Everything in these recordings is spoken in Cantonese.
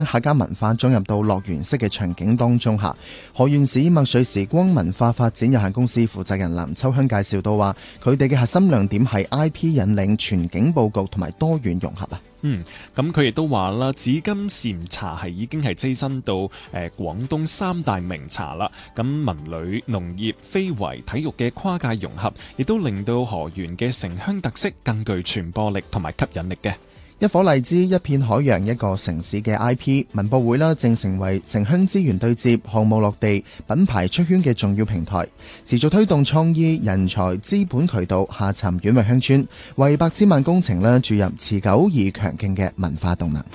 客家文化進入到樂園式嘅場景當中下，河源市墨水時光文化發展有限公司負責人藍秋香介紹到話，佢哋嘅核心亮點係 IP 引領、全景佈局同埋多元融合啊。 咁佢亦都話啦，紫金禪茶係已經係躋身到廣東三大名茶啦。咁文旅、農業、非遺、體育嘅跨界融合，亦都令到河源嘅城鄉特色更具傳播力同埋吸引力嘅。 一顆荔枝一片海洋，一個城市嘅 IP 文博會啦，正成為城鄉資源對接、項目落地、品牌出圈嘅重要平台，持續推動創意、人才、資本渠道下沉遠惠鄉村，為百千萬工程啦注入持久而強勁嘅文化動能。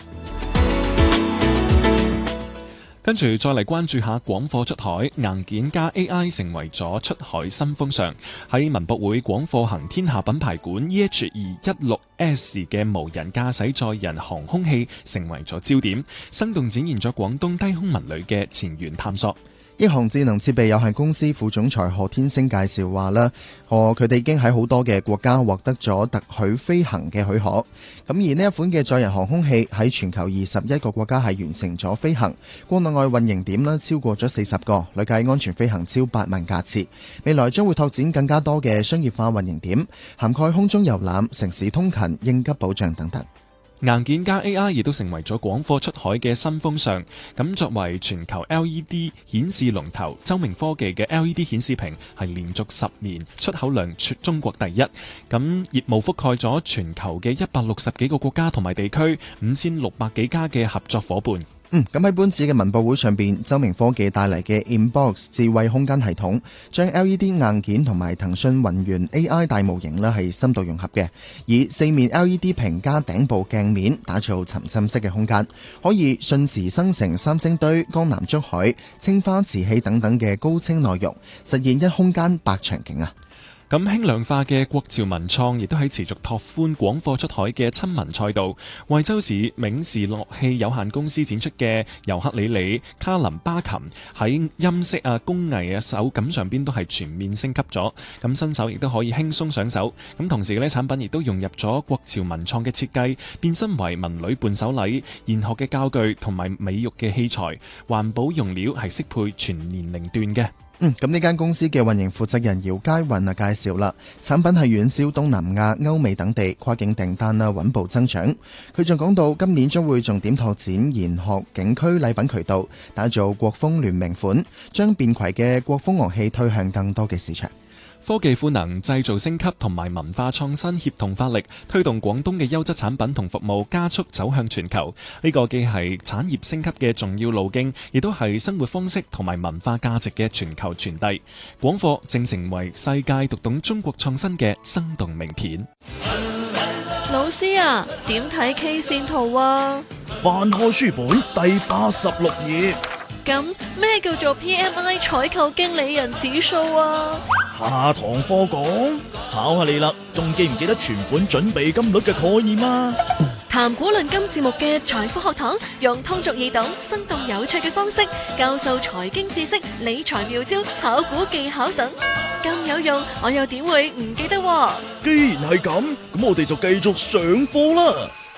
跟住再嚟關注下廣貨出海，硬件加 AI 成為咗出海新風尚。喺文博會廣貨行天下品牌館 EH216S 嘅無人駕駛載人航空器成為咗焦點，生動展現咗廣東低空文旅嘅前沿探索。 億航智能設備有限公司副總裁何天星介紹話啦，佢哋已經喺好多嘅國家獲得咗特許飛行嘅許可。咁而呢一款嘅載人航空器喺全球21個國家係完成咗飛行，國內外運營點啦超過咗40個，累計安全飛行超8萬架次。未來將會拓展更加多嘅商業化運營點，涵蓋空中遊覽、城市通勤、應急保障等等。 硬件加 AI 亦都成為咗廣貨出海嘅新風尚。咁作為全球 LED 顯示龍頭，周明科技嘅 LED 顯示屏係連續10年出口量中國第一。咁業務覆蓋咗全球嘅160幾個國家同埋地區，5600幾家嘅合作伙伴。 咁喺本次嘅文博會上邊，周明科技帶嚟嘅 Inbox 智慧空間系統，將 LED 硬件同埋騰訊雲原 AI 大模型係深度融合嘅，以4面 LED 屏加頂部鏡面，打造沉浸式嘅空間，可以瞬時生成三星堆、江南竹海、青花瓷器等等嘅高清內容，實現一空間百場景啊！ 咁輕量化嘅國潮文創亦都喺持續拓寬廣貨出海嘅親民賽道。惠州市銘仕樂器有限公司展出嘅尤克里里、卡林巴琴喺音色工藝手感上邊都係全面升級咗。咁新手亦都可以輕鬆上手。咁同時嘅呢產品亦都融入咗國潮文創嘅設計，變身為文旅伴手禮、研學嘅教具同埋美育嘅器材，環保用料係適配全年齡段嘅。 咁呢間公司嘅運營負責人姚佳雲介紹啦，產品係遠銷東南亞、歐美等地，跨境訂單穩步增長。佢仲講到，今年將會重點拓展研學景區禮品渠道，打造國風聯名款，將便攜嘅國風樂器推向更多嘅市場。 科技賦能、製造升級同埋文化創新協同發力，推動廣東嘅優質產品同服務加速走向全球。呢個既係產業升級嘅重要路徑，亦都係生活方式同埋文化價值嘅全球傳遞。廣貨正成為世界讀懂中國創新嘅生動名片。 老師啊，點睇 K 線圖啊？ 翻開書本第86頁。 咁咩叫做 PMI 採購經理人指數啊？ 下堂課講，考下你啦，仲記唔記得存款準備金率嘅概念啊？ 談古論今節目嘅財富學堂，用通俗易懂、生動有趣嘅方式教授財經知識、理財妙招、炒股技巧等，咁有用，我又點會唔記得喎？ 既然係咁，咁我哋就繼續上課啦。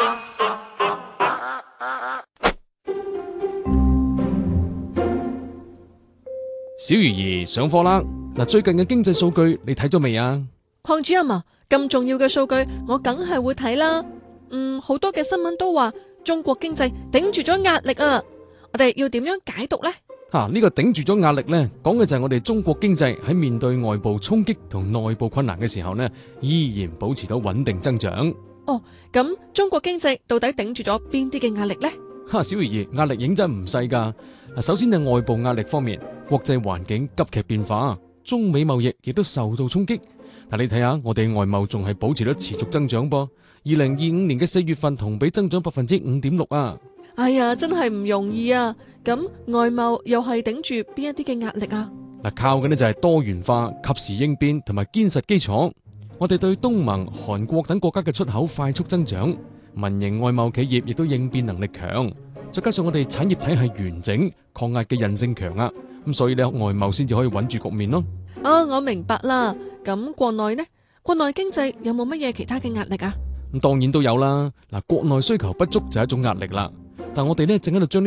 小魚兒上課啦！嗱，最近嘅經濟數據你睇咗未啊？ 鄺主任啊，咁重要嘅數據我梗係會睇啦。好多嘅新聞都話中國經濟頂住咗壓力啊，我哋要點樣解讀呢？ 呢個頂住咗壓力呢，講嘅就係我哋中國經濟喺面對外部衝擊同內部困難嘅時候呢，依然保持到穩定增長。 哦，咁中國經濟到底頂住咗邊啲嘅壓力呢？ 小魚兒，壓力認真唔細噶。首先係外部壓力方面，國際環境急劇變化，中美貿易亦都受到衝擊。但你睇下，我哋外貿仲係保持咗持續增長噃。2025年嘅4月份同比增長5.6%啊！ 哎呀，真係唔容易啊！咁外貿又係頂住邊一啲嘅壓力啊？ 靠嘅呢就係多元化、及時應變同埋堅實基礎。我哋對東盟、韓國等國家嘅出口快速增長，民營外貿企業亦都應變能力強。再加上我哋產業體系完整，抗壓嘅韌性強啊，咁所以呢外貿先至可以穩住局面咯。 我明白啦。咁國內呢？國內經濟有冇乜嘢其他嘅壓力啊？ 咁當然都有啦。國內需求不足就係一種壓力啦。 但我哋呢正喺度將